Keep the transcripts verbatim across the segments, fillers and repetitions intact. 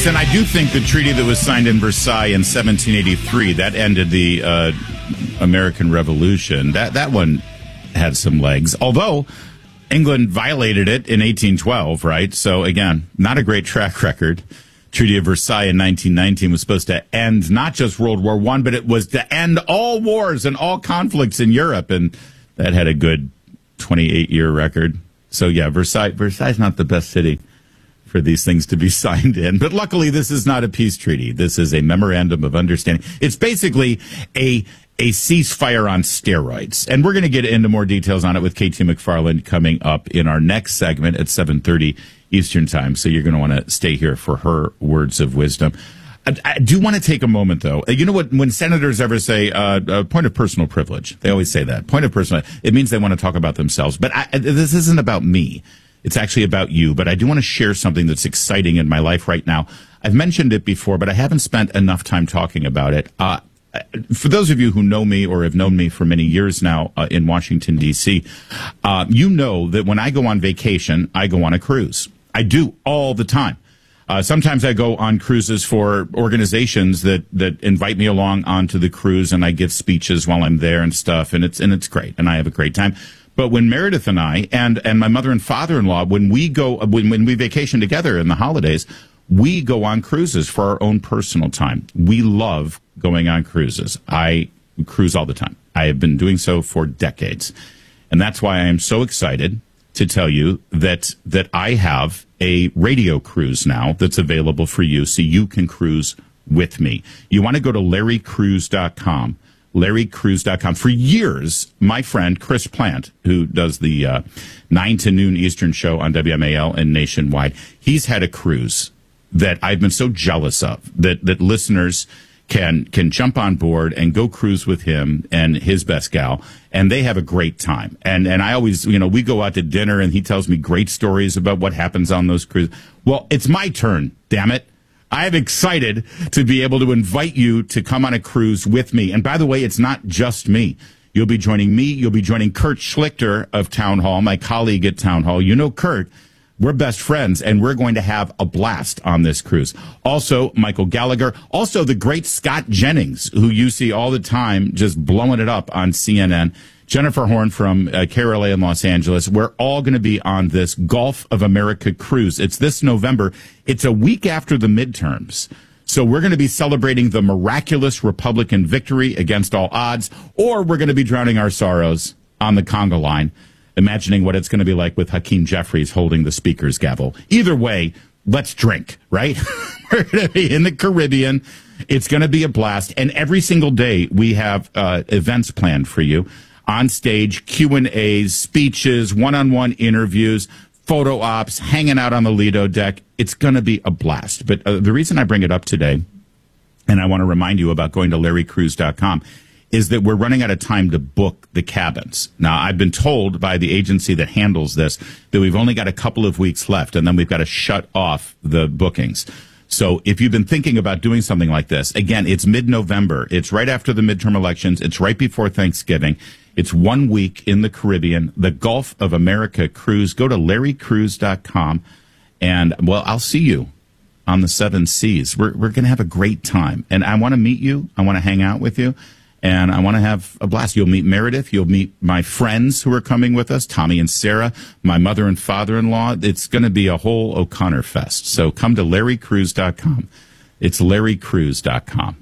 Yes, and I do think the treaty that was signed in Versailles in seventeen eighty-three, that ended the uh, American Revolution. That that one had some legs, although England violated it in eighteen twelve, right? So, again, not a great track record. Treaty of Versailles in nineteen nineteen was supposed to end not just World War One, but it was to end all wars and all conflicts in Europe, and that had a good twenty-eight year record. So, yeah, Versailles Versailles is not the best city for these things to be signed in. But luckily, this is not a peace treaty. This is a memorandum of understanding. It's basically a a ceasefire on steroids. And we're going to get into more details on it with K T McFarland coming up in our next segment at seven thirty Eastern Time. So you're going to want to stay here for her words of wisdom. I, I do want to take a moment, though. You know what? When senators ever say uh, a point of personal privilege, they always say that. Point of personal, it means they want to talk about themselves. But I, this isn't about me. It's actually about you, but I do want to share something that's exciting in my life right now. I've mentioned it before, but I haven't spent enough time talking about it. Uh, for those of you who know me or have known me for many years now uh, in Washington, D C, uh, you know that when I go on vacation, I go on a cruise. I do all the time. Uh, sometimes I go on cruises for organizations that, that invite me along onto the cruise, and I give speeches while I'm there and stuff, and it's and it's great, and I have a great time. But when Meredith and I and, and my mother and father-in-law, when we go, when, when we vacation together in the holidays, we go on cruises for our own personal time. We love going on cruises. I cruise all the time. I have been doing so for decades. And that's why I am so excited to tell you that, that I have a radio cruise now that's available for you so you can cruise with me. You want to go to larry cruise dot com. larry cruise dot com. For years, my friend Chris Plant, who does the uh, nine to noon Eastern show on W M A L and nationwide, he's had a cruise that I've been so jealous of, that, that listeners can can jump on board and go cruise with him and his best gal, and they have a great time. And and I always, you know, we go out to dinner, and he tells me great stories about what happens on those cruises. Well, it's my turn, damn it. I'm excited to be able to invite you to come on a cruise with me. And by the way, it's not just me. You'll be joining me. You'll be joining Kurt Schlichter of Town Hall, my colleague at Town Hall. You know Kurt. We're best friends, and we're going to have a blast on this cruise. Also, Michael Gallagher. Also, the great Scott Jennings, who you see all the time just blowing it up on C N N. Jennifer Horn from uh, K R L A in Los Angeles. We're all going to be on this Gulf of America cruise. It's this November. It's a week after the midterms. So we're going to be celebrating the miraculous Republican victory against all odds, or we're going to be drowning our sorrows on the conga line, imagining what it's going to be like with Hakeem Jeffries holding the speaker's gavel. Either way, let's drink, right? We're going to be in the Caribbean. It's going to be a blast. And every single day we have uh, events planned for you. On stage, Q and A's, speeches, one-on-one interviews, photo ops, hanging out on the Lido deck. It's going to be a blast. But uh, the reason I bring it up today, and I want to remind you about going to larry cruise dot com, is that we're running out of time to book the cabins. Now, I've been told by the agency that handles this that we've only got a couple of weeks left, and then we've got to shut off the bookings. So if you've been thinking about doing something like this, again, it's mid-November. It's right after the midterm elections. It's right before Thanksgiving. It's one week in the Caribbean, the Gulf of America cruise. Go to larry cruise dot com, and, well, I'll see you on the seven seas. We're, we're going to have a great time, and I want to meet you. I want to hang out with you, and I want to have a blast. You'll meet Meredith. You'll meet my friends who are coming with us, Tommy and Sarah, my mother and father-in-law. It's going to be a whole O'Connor fest. So come to larry cruise dot com. It's larry cruise dot com.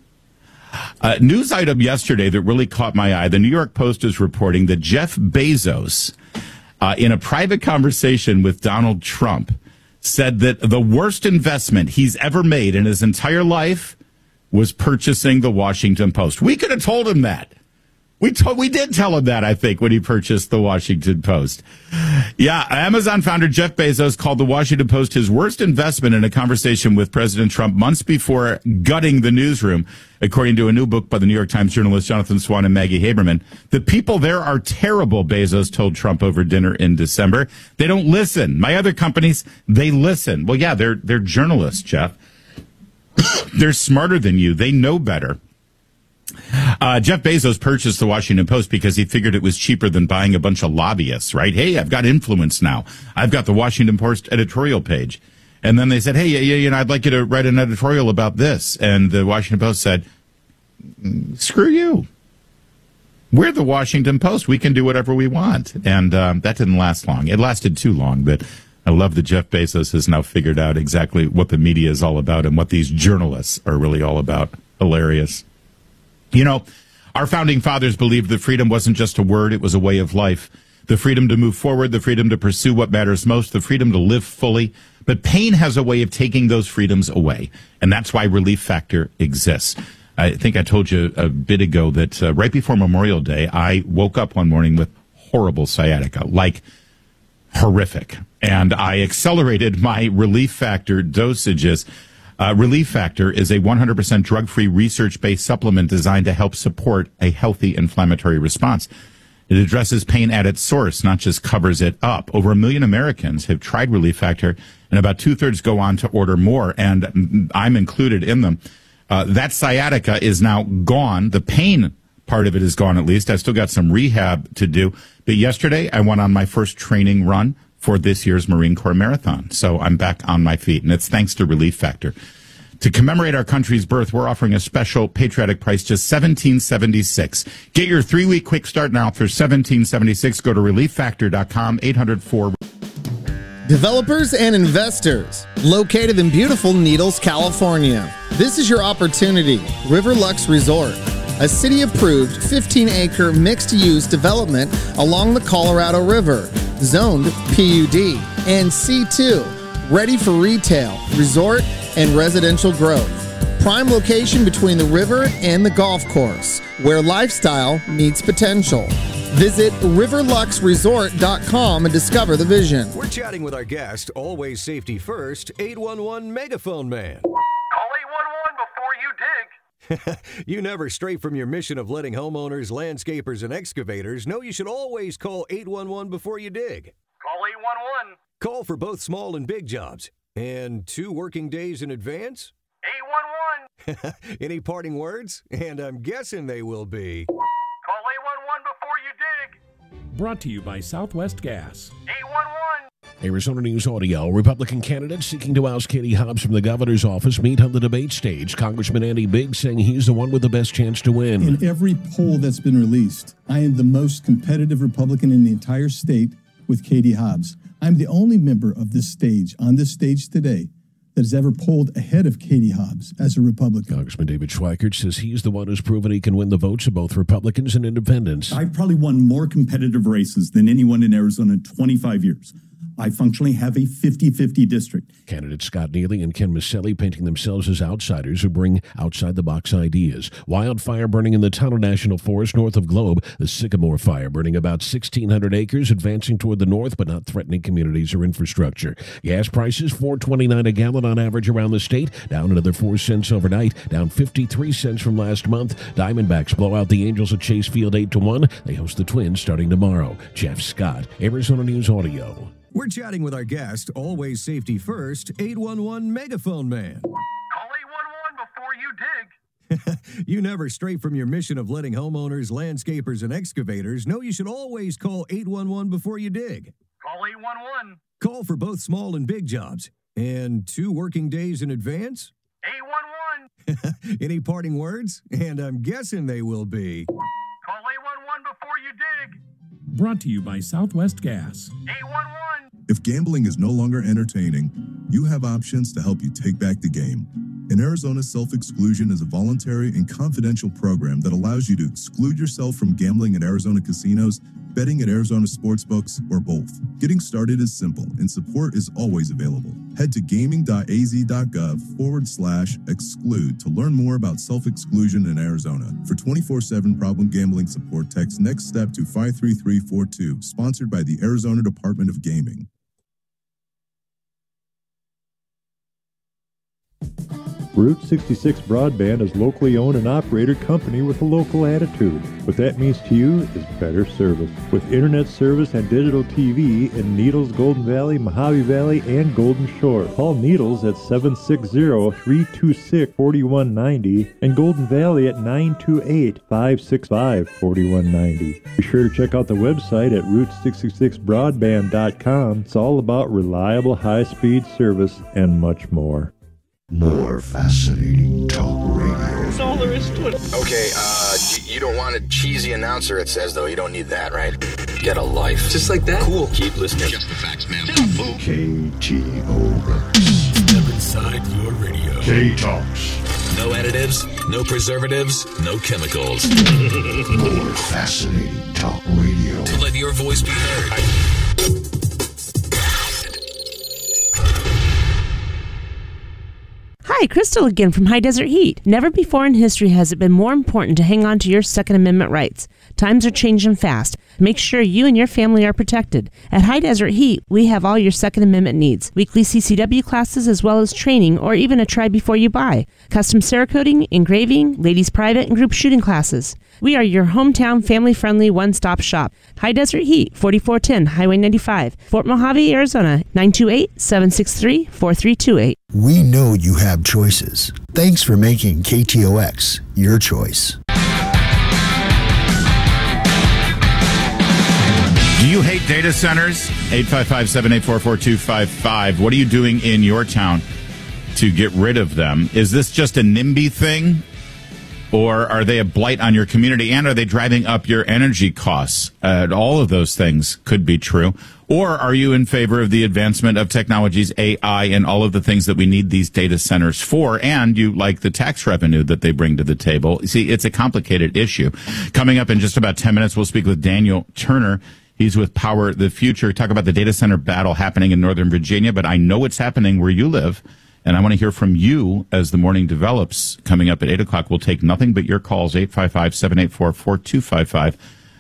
Uh, news item yesterday that really caught my eye. The New York Post is reporting that Jeff Bezos, uh, in a private conversation with Donald Trump, said that the worst investment he's ever made in his entire life was purchasing the Washington Post. We could have told him that. We told, we did tell him that, I think, when he purchased the Washington Post. Yeah, Amazon founder Jeff Bezos called the Washington Post his worst investment in a conversation with President Trump months before gutting the newsroom, according to a new book by the New York Times journalists Jonathan Swan and Maggie Haberman. The people there are terrible, Bezos told Trump over dinner in December. They don't listen. My other companies, they listen. Well, yeah, they're they're journalists, Jeff. They're smarter than you. They know better. Uh, Jeff Bezos purchased the Washington Post because he figured it was cheaper than buying a bunch of lobbyists, right? Hey, I've got influence now. I've got the Washington Post editorial page. And then they said, hey, you, you know, I'd like you to write an editorial about this. And the Washington Post said, screw you. We're the Washington Post. We can do whatever we want. And um, that didn't last long. It lasted too long, but I love that Jeff Bezos has now figured out exactly what the media is all about and what these journalists are really all about. Hilarious. You know, our founding fathers believed that freedom wasn't just a word, it was a way of life. The freedom to move forward, the freedom to pursue what matters most, the freedom to live fully. But pain has a way of taking those freedoms away. And that's why Relief Factor exists. I think I told you a bit ago that uh, right before Memorial Day, I woke up one morning with horrible sciatica, like horrific. And I accelerated my Relief Factor dosages. Uh, Relief Factor is a one hundred percent drug-free, research-based supplement designed to help support a healthy inflammatory response. It addresses pain at its source, not just covers it up. Over a million Americans have tried Relief Factor, and about two-thirds go on to order more, and I'm included in them. Uh, that sciatica is now gone. The pain part of it is gone, at least. I've still got some rehab to do. But yesterday, I went on my first training run for this year's Marine Corps Marathon. So I'm back on my feet, and it's thanks to Relief Factor. To commemorate our country's birth, we're offering a special patriotic price, just seventeen seventy-six. Get your three-week quick start now for seventeen seventy-six. Go to relief factor dot com, eight hundred four. Developers and investors located in beautiful Needles, California. This is your opportunity. Riverlux Resort, a city-approved fifteen acre mixed-use development along the Colorado River, zoned P U D and C two, ready for retail, resort, and residential growth. Prime location between the river and the golf course, where lifestyle meets potential. Visit riverlux resort dot com and discover the vision. We're chatting with our guest, always safety first, eight one one Megaphone Man. Call eight one one before you dig. You never stray from your mission of letting homeowners, landscapers, and excavators know you should always call eight one one before you dig. Call eight one one. Call for both small and big jobs. And two working days in advance? eight one one. Any parting words? And I'm guessing they will be... Call eight one one before you dig. Brought to you by Southwest Gas. eight one one. Arizona News Audio. Republican candidates seeking to oust Katie Hobbs from the governor's office meet on the debate stage. Congressman Andy Biggs saying he's the one with the best chance to win. In every poll that's been released, I am the most competitive Republican in the entire state with Katie Hobbs. I'm the only member of this stage, on this stage today, that has ever polled ahead of Katie Hobbs as a Republican. Congressman David Schweikert says he's the one who's proven he can win the votes of both Republicans and independents. I've probably won more competitive races than anyone in Arizona in twenty-five years. I functionally have a fifty-fifty district. Candidates Scott Neely and Ken Maselli painting themselves as outsiders who bring outside-the-box ideas. Wildfire burning in the Tonto National Forest north of Globe. The Sycamore Fire burning about sixteen hundred acres, advancing toward the north but not threatening communities or infrastructure. Gas prices, four twenty-nine a gallon on average around the state, down another four cents overnight, down fifty-three cents from last month. Diamondbacks blow out the Angels at Chase Field eight to one. They host the Twins starting tomorrow. Jeff Scott, Arizona News Audio. We're chatting with our guest, always safety first, eight one one Megaphone Man. Call eight one one before you dig. You never stray from your mission of letting homeowners, landscapers, and excavators know you should always call eight one one before you dig. Call eight one one. Call for both small and big jobs. And two working days in advance? eight one one. Any parting words? And I'm guessing they will be... Call eight one one before you dig. Brought to you by Southwest Gas. eight one one. If gambling is no longer entertaining, you have options to help you take back the game. In Arizona, self-exclusion is a voluntary and confidential program that allows you to exclude yourself from gambling at Arizona casinos, betting at Arizona sportsbooks, or both. Getting started is simple, and support is always available. Head to gaming.az.gov forward slash exclude to learn more about self-exclusion in Arizona. For twenty-four seven problem gambling support, text Next Step to five three three four two, sponsored by the Arizona Department of Gaming. Route sixty-six Broadband is locally owned and operated company with a local attitude. What that means to you is better service. With internet service and digital T V in Needles, Golden Valley, Mojave Valley, and Golden Shore. Call Needles at seven six zero, three two six, four one nine zero and Golden Valley at nine two eight, five six five, four one nine zero. Be sure to check out the website at route sixty-six broadband dot com. It's all about reliable high-speed service and much more. More fascinating talk radio. That's all there is to it. Okay, uh, you don't want a cheesy announcer, it says, though. You don't need that, right? Get a life. Just like that? Cool. Keep listening. Just the facts, man. K T O X. Step inside your radio. K-Talks. No additives, no preservatives, no chemicals. More fascinating talk radio. To let your voice be heard. Hi, Crystal again from High Desert Heat. Never before in history has it been more important to hang on to your Second Amendment rights. Times are changing fast. Make sure you and your family are protected. At High Desert Heat, we have all your Second Amendment needs. Weekly C C W classes as well as training or even a try before you buy. Custom Cerakoting, engraving, ladies private and group shooting classes. We are your hometown family-friendly one-stop shop. High Desert Heat, forty-four ten Highway ninety-five, Fort Mojave, Arizona, nine two eight, seven six three, four three two eight. We know you have choices. Thanks for making K T O X your choice. Do you hate data centers? eight five five, seven eight four, four two five five. What are you doing in your town to get rid of them? Is this just a NIMBY thing? Or are they a blight on your community? And are they driving up your energy costs? Uh, all of those things could be true. Or are you in favor of the advancement of technologies, A I, and all of the things that we need these data centers for? And you like the tax revenue that they bring to the table? See, it's a complicated issue. Coming up in just about ten minutes, we'll speak with Daniel Turner. He's with Power the Future. Talk about the data center battle happening in Northern Virginia, but I know it's happening where you live. And I want to hear from you as the morning develops. Coming up at eight o'clock, we'll take nothing but your calls, eight five five, seven eight four, four two five five.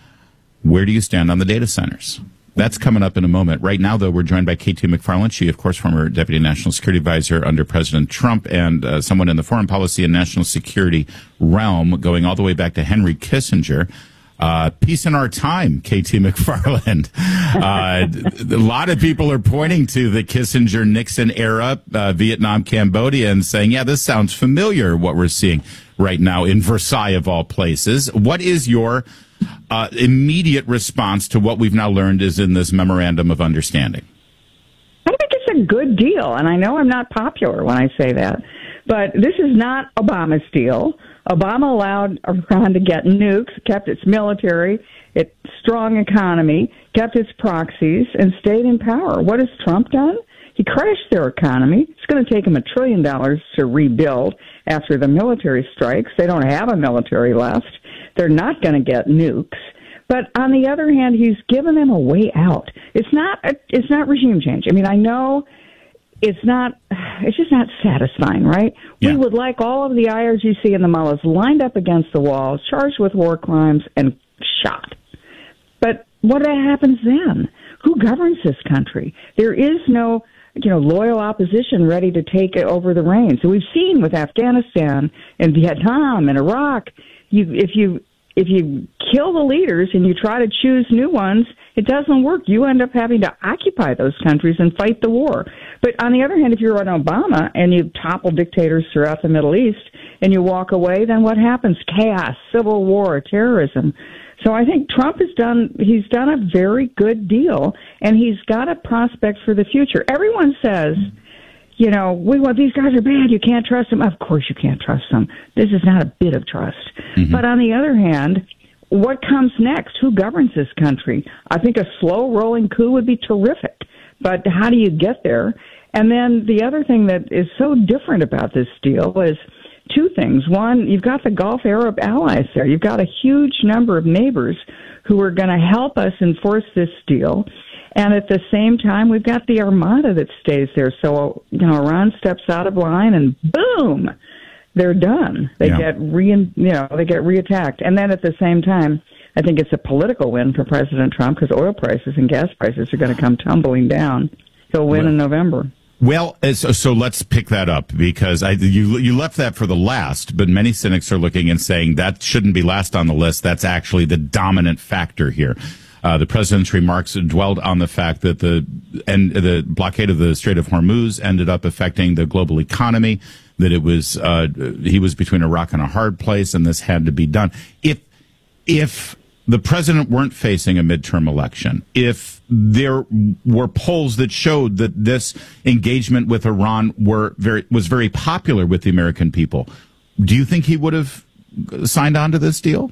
Where do you stand on the data centers? That's coming up in a moment. Right now, though, we're joined by Katie McFarland. She, of course, former Deputy National Security Advisor under President Trump and uh, someone in the foreign policy and national security realm, going all the way back to Henry Kissinger. Uh, peace in our time, K T McFarland. Uh, a lot of people are pointing to the Kissinger-Nixon era, uh, Vietnam, Cambodia, and saying, yeah, this sounds familiar, what we're seeing right now in Versailles, of all places. What is your uh, immediate response to what we've now learned is in this memorandum of understanding? I think it's a good deal, and I know I'm not popular when I say that, but this is not Obama's deal. Obama allowed Iran to get nukes, kept its military, its strong economy, kept its proxies, and stayed in power. What has Trump done? He crashed their economy. It's going to take them a trillion dollars to rebuild after the military strikes. They don't have a military left. They're not going to get nukes. But on the other hand, he's given them a way out. It's not. A, it's not regime change. I mean, I know. It's not, it's just not satisfying, right? Yeah. We would like all of the I R G C and the mullahs lined up against the wall, charged with war crimes, and shot. But what happens then? Who governs this country? There is no, you know, loyal opposition ready to take over the reins. So we've seen with Afghanistan and Vietnam and Iraq, you, if you if you kill the leaders and you try to choose new ones, it doesn't work. You end up having to occupy those countries and fight the war. But on the other hand, if you're an Obama and you topple dictators throughout the Middle East and you walk away, then what happens? Chaos, civil war, terrorism. So I think Trump has done, he's done a very good deal, and he's got a prospect for the future. Everyone says, you know, we well, these guys are bad, you can't trust them. Of course you can't trust them. This is not a bit of trust. Mm-hmm. But on the other hand, what comes next? Who governs this country? I think a slow-rolling coup would be terrific. But how do you get there? And then the other thing that is so different about this deal is two things. One, you've got the Gulf Arab allies there. You've got a huge number of neighbors who are going to help us enforce this deal. And at the same time, we've got the Armada that stays there. So, you know, Iran steps out of line and boom, they're done. They yeah. get re, you know, they get reattacked. And then at the same time, I think it's a political win for President Trump because oil prices and gas prices are going to come tumbling down. He'll win well, in November. Well, so, so let's pick that up because I, you you left that for the last, but many cynics are looking and saying that shouldn't be last on the list. That's actually the dominant factor here. Uh, the president's remarks dwelled on the fact that the and the blockade of the Strait of Hormuz ended up affecting the global economy, that it was uh, he was between a rock and a hard place, and this had to be done. If if the president weren't facing a midterm election, if there were polls that showed that this engagement with Iran were very was very popular with the American people, do you think he would have signed on to this deal?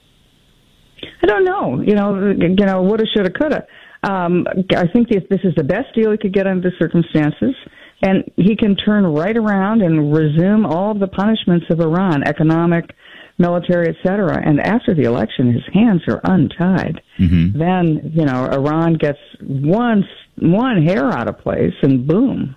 I don't know. You know, you know, woulda, shoulda, coulda. Um, I think this this is the best deal he could get under the circumstances, and he can turn right around and resume all of the punishments of Iran, economic, military, et cetera. And after the election, his hands are untied. Mm-hmm. Then, you know, Iran gets one one hair out of place, and boom.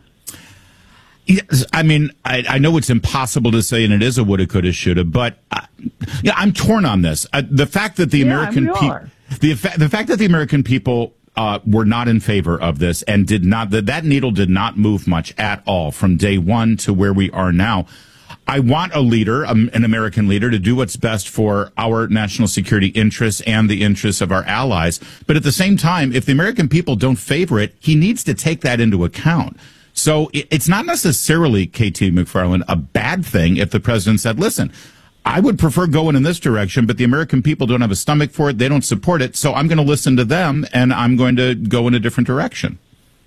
Yes, I mean, I, I know it's impossible to say, and it is a woulda, coulda, shoulda, but uh, yeah, I'm torn on this. Uh, the fact that the yeah, American people, the, the fact that the American people uh, were not in favor of this and did not, that that needle did not move much at all from day one to where we are now. I want a leader, um, an American leader, to do what's best for our national security interests and the interests of our allies. But at the same time, if the American people don't favor it, he needs to take that into account. So it's not necessarily, K T McFarland, a bad thing if the president said, listen, I would prefer going in this direction, but the American people don't have a stomach for it. They don't support it. So I'm going to listen to them, and I'm going to go in a different direction.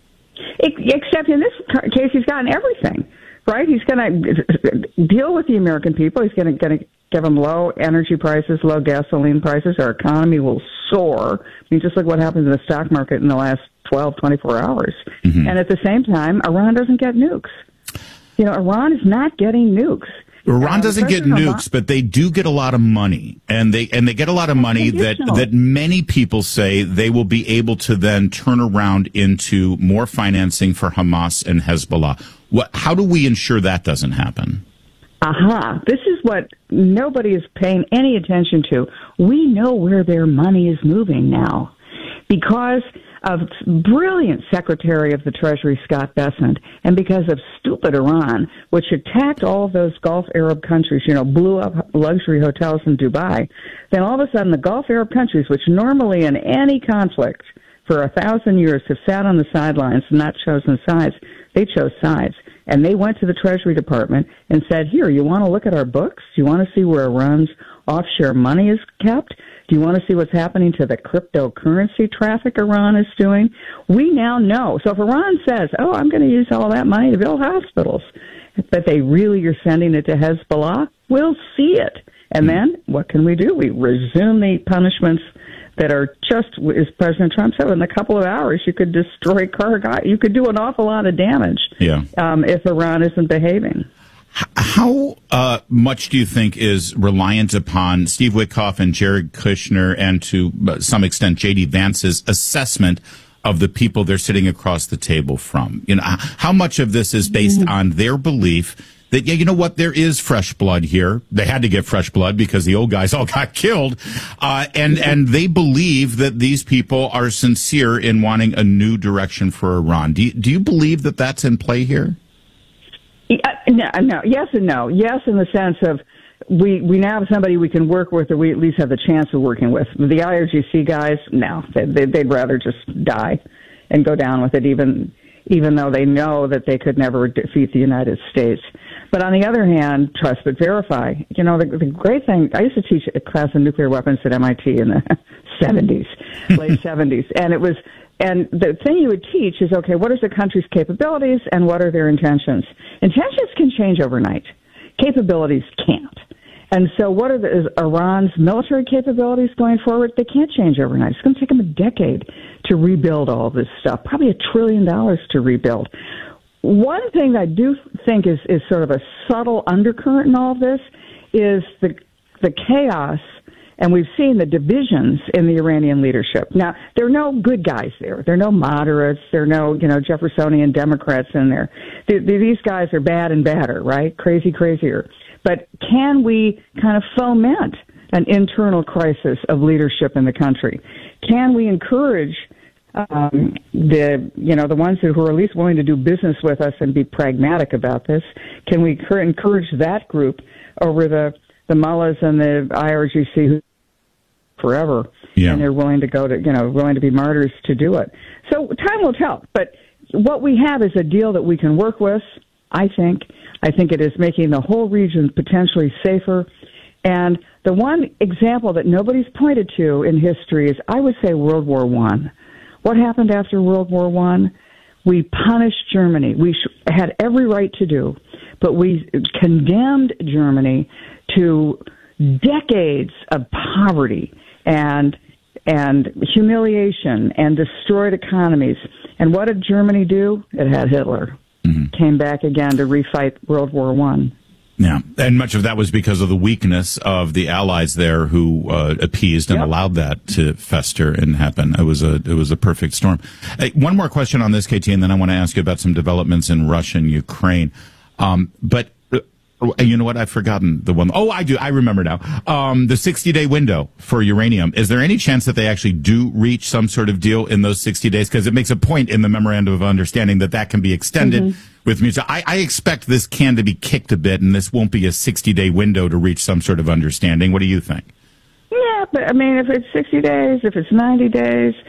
Except in this case, he's gotten everything, right? He's going to deal with the American people. He's going to, going to give them low energy prices, low gasoline prices. Our economy will soar. I mean, just look what happened in the stock market in the last twelve, twenty-four hours. Mm-hmm. And at the same time, Iran doesn't get nukes. You know, Iran is not getting nukes. Iran doesn't get nukes, but they do get a lot of money, and they and they get a lot of money that that many people say they will be able to then turn around into more financing for Hamas and Hezbollah. What? How do we ensure that doesn't happen? Aha! This is what nobody is paying any attention to. We know where their money is moving now, because of brilliant Secretary of the Treasury Scott Bessent, and because of stupid Iran, which attacked all of those Gulf Arab countries, you know, blew up luxury hotels in Dubai, then all of a sudden the Gulf Arab countries, which normally in any conflict for a thousand years have sat on the sidelines and not chosen sides, they chose sides. And they went to the Treasury Department and said, here, you want to look at our books? Do you want to see where Iran's offshore money is kept? Do you want to see what's happening to the cryptocurrency traffic Iran is doing? We now know. So if Iran says, oh, I'm going to use all that money to build hospitals, but they really are sending it to Hezbollah, we'll see it. And then what can we do? We resume the punishments that are just, as President Trump said, in a couple of hours you could destroy Karga. You could do an awful lot of damage yeah. um, if Iran isn't behaving. How uh, much do you think is reliant upon Steve Witkoff and Jared Kushner and to some extent J D Vance's assessment of the people they're sitting across the table from? You know, how much of this is based on their belief that, yeah, you know what, there is fresh blood here. They had to get fresh blood because the old guys all got killed. Uh, and, and they believe that these people are sincere in wanting a new direction for Iran. Do you, do you believe that that's in play here? Yeah, no, no, yes and no. Yes, in the sense of we, we now have somebody we can work with, or we at least have the chance of working with. The I R G C guys, no, they, they'd rather just die and go down with it, even even though they know that they could never defeat the United States. But on the other hand, trust but verify. You know, the, the great thing, I used to teach a class on nuclear weapons at M I T in the seventies, late seventies, and it was. And the thing you would teach is, okay, what is the country's capabilities and what are their intentions? Intentions can change overnight. Capabilities can't. And so what are the, is Iran's military capabilities going forward? They can't change overnight. It's going to take them a decade to rebuild all of this stuff, probably a trillion dollars to rebuild. One thing I do think is, is sort of a subtle undercurrent in all of this is the the chaos. And we've seen the divisions in the Iranian leadership. Now, there are no good guys there. There are no moderates. There are no, you know, Jeffersonian Democrats in there. The, the, these guys are bad and badder, right? Crazy, crazier. But can we kind of foment an internal crisis of leadership in the country? Can we encourage um, the you know the ones who are at least willing to do business with us and be pragmatic about this, can we cur- encourage that group over the the mullahs and the I R G C who forever, yeah. and they're willing to go to you know willing to be martyrs to do it. So time will tell. But what we have is a deal that we can work with. I think. I think it is making the whole region potentially safer. And the one example that nobody's pointed to in history is, I would say, World War One. What happened after World War One? We punished Germany. We sh- had every right to do, but we condemned Germany to decades of poverty and and humiliation and destroyed economies. And what did Germany do? It had Hitler. Mm-hmm. Came back again to refight World War One. Yeah, and much of that was because of the weakness of the allies there, who uh, appeased and yep. allowed that to fester and happen. It was a it was a perfect storm. Hey, one more question on this, K T, and then I want to ask you about some developments in Russia and Ukraine. Um, but uh, you know what? I've forgotten the one. Oh, I do. I remember now. Um, the sixty-day window for uranium. Is there any chance that they actually do reach some sort of deal in those sixty days? Because it makes a point in the memorandum of understanding that that can be extended. Mm-hmm. With music, I, I expect this can to be kicked a bit, and this won't be a sixty-day window to reach some sort of understanding. What do you think? Yeah, but I mean, if it's sixty days, if it's ninety days,